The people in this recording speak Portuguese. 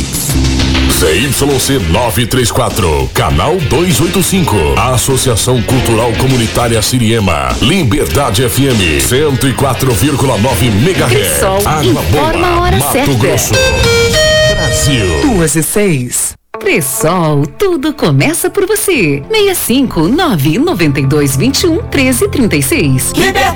ZYC 934, canal 285. Associação Cultural Comunitária Siriema. Liberdade FM 104,9 MHz. Cressol Água informa a hora Boa, Mato certa. Grosso. Brasil. 2:06. Cressol, tudo começa por você. 65 992 21 13 36.